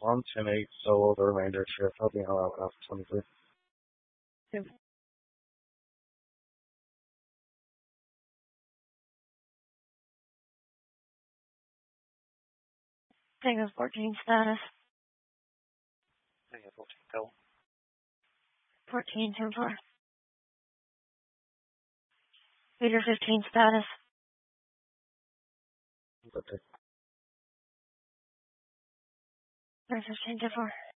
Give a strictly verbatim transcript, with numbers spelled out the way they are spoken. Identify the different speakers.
Speaker 1: one, ten eight, solo the remainder shift. Helping out out Alpha twenty-three.
Speaker 2: Two. Tango fourteen status.
Speaker 3: Tango fourteen, go.
Speaker 2: fourteen, ten four. Leader fifteen status.
Speaker 1: Okay.
Speaker 2: Leader fifteen, ten four.